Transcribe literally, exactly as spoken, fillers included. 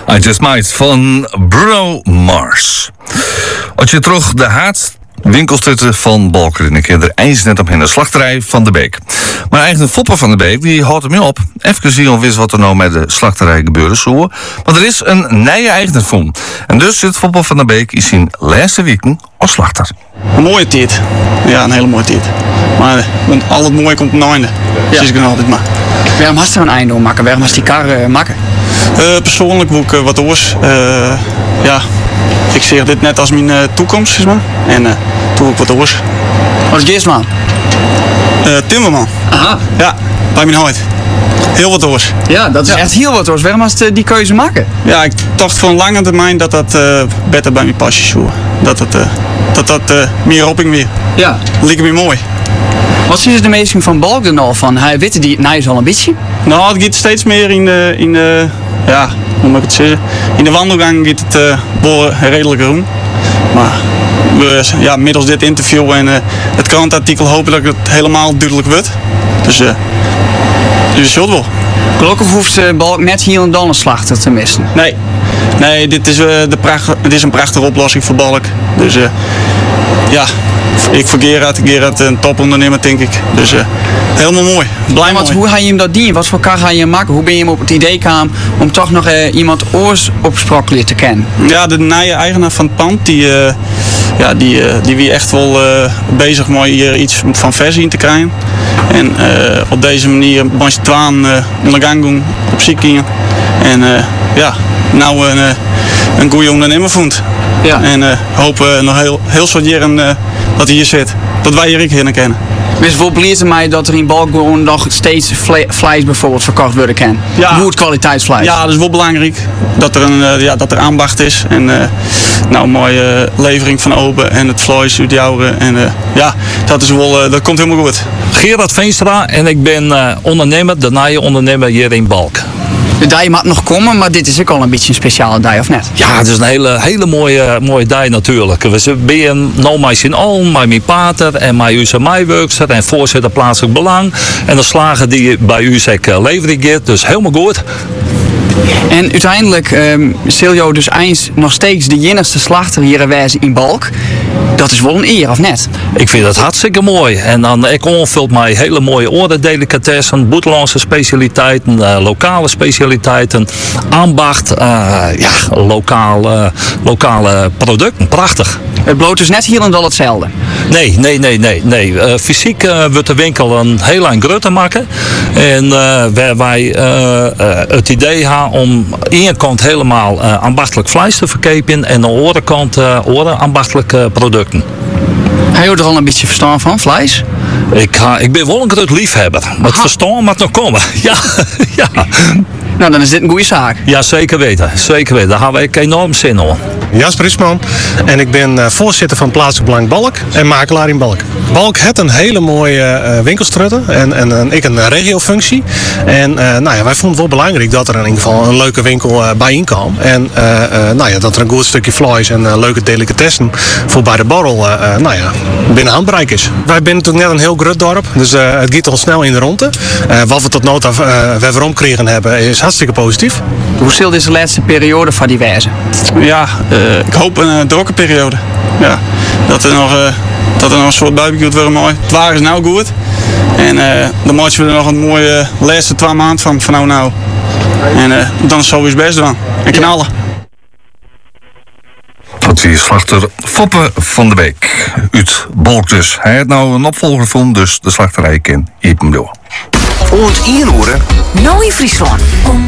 I Just Might van Bruno Mars. Als je terug de haat winkelstutten van Balker. Ik heb er eens net op in de slachterij van de Beek. Maar eigenlijk Foppe van de Beek die houdt hem op. Even zien of wist wat er nou met de slachterij gebeurde zo. Want er is een nieuwe eigenaar van. En dus zit Foppe van de Beek in zijn laatste weken als slachter. Een mooie tijd. Ja, een hele mooie tijd. Maar want al het mooie komt op het einde. Ja. Zie ik dan altijd maar. Waarom had je er een einde om maken? Waarom was die kar uh, maken? Uh, persoonlijk wil ik uh, wat oors. Uh, ja, ik zie dit net als mijn uh, toekomst, zeg maar. En uh, toen wil ik wat oors. Wat is Geersman? Uh, timmerman. Aha. Ja, bij mijn huid. Heel wat oors. Ja, dat is ja. echt heel wat oors. Waarom was het, die keuze maken? Ja, ik dacht van lange termijn dat dat uh, beter bij mijn pasje zou. Dat dat, uh, dat, dat uh, meer opping weer. Ja. Liep me mooi. Wat is de meesting van Balk dan al van? Hij weet die nou is al een beetje? Nou, het gaat steeds meer in de, in de ja, hoe moet ik het zeggen? In de wandelgang gaat het uh, wel redelijk groen. Maar we, ja, middels dit interview en uh, het krantartikel hopen dat het helemaal duidelijk wordt. Dus, uh, dus het zult wel. Gelukkig hoeft uh, Balk net hier en dan een slachter te missen. Nee, nee dit is, uh, de pracht, het is een prachtige oplossing voor Balk. Dus uh, ja, ik voor Gerard, Gerard een topondernemer denk ik. Dus uh, helemaal mooi. Blij want hoe ga je hem dat dienen? Wat voor kar ga je hem maken? Hoe ben je hem op het idee gekomen om toch nog uh, iemand oors opsprokkelen te kennen? Ja, de nieuwe eigenaar van het pand, die, uh, ja, die, uh, die wie echt wel uh, bezig om hier iets van versie in te krijgen. En uh, op deze manier was je twaan uh, onder gang doen, op ziek gingen. En uh, ja, nou een, uh, een goede ondernemer vond. Ja. En uh, hopen nog heel, heel soort jaren uh, dat hij hier zit. Dat wij hier heen kennen. Wees wel blij mij dat er in Balk gewoon nog steeds vle vlees bijvoorbeeld verkocht worden kan. Ja. Goed kwaliteitsvlees. Ja, dat is wel belangrijk. Dat er, een, uh, ja, dat er aandacht is. En uh, nou, een mooie uh, levering van open en het vlees uit Jouren. En uh, ja, dat, is wel, uh, dat komt helemaal goed. Gerard Veenstra en ik ben uh, ondernemer, de nieuwe ondernemer hier in Balk. De dag mag nog komen, maar dit is ook al een beetje een speciale dag, of net? Ja, het is een hele, hele mooie, mooie dag natuurlijk. We zijn nu met z'n allen, met mijn pater en met onze meewerkster en voorzitter plaatselijk belang. En de slagen die bij u levering geeft, dus helemaal goed. En uiteindelijk um, zul je dus eens nog steeds de jinnigste slachter hier wijzen in Balk. Dat is wel een eer, of net? Ik vind het hartstikke mooi. En dan ik onvult mij hele mooie oordelicatessen, buitenlandse specialiteiten, uh, lokale specialiteiten, ambacht, uh, ja, lokaal, uh, lokale producten. Prachtig. Het bloot dus net hier en dan hetzelfde? Nee, nee, nee, nee. nee. Uh, fysiek uh, wordt de winkel een heel lang groter maken. En uh, waar wij uh, uh, het idee hebben om aan de ene kant helemaal uh, ambachtelijk vlees te verkopen en aan de andere kant uh, andere ambachtelijke producten. Heb je er al een beetje verstand van, vlees? Ik, uh, ik ben wel een groot liefhebber. Het verstand moet nog komen. Ja, ja. Nou, dan is dit een goede zaak. Ja, zeker weten. Zeker weten. Daar hebben we enorm zin in. Jasper Isman en ik ben uh, voorzitter van Plaatselijk Belang Balk en makelaar in Balk. Balk heeft een hele mooie uh, winkelstrutte en, en, en ik een regiofunctie. En uh, nou ja, wij vonden het wel belangrijk dat er in ieder geval een leuke winkel uh, bij inkwam. En uh, uh, nou ja, dat er een goed stukje vlees en uh, leuke delicatessen voor bij de borrel uh, uh, nou ja, binnen handbereik is. Wij zijn natuurlijk net een heel groot dorp, dus uh, het gaat al snel in de ronde. Uh, wat we tot nu toe uh, weer kregen hebben is hartstikke positief. Hoe stil is de laatste periode van die wijze? Ja, uh, ik hoop een uh, drokke periode. Ja, dat er nog, uh, dat er nog een soort barbecue wordt mooi. Het waar is nou goed. En uh, dan moeten we er nog een mooie uh, laatste twee maanden van, van nou nou. En uh, dan is het sowieso best dan. En knallen. Dat is slachter Foppe van de Beek. Uit Balk dus. Hij heeft nou een opvolger van, dus de slachterij kan je hem door. Oort inroeren. Nou in Friesland.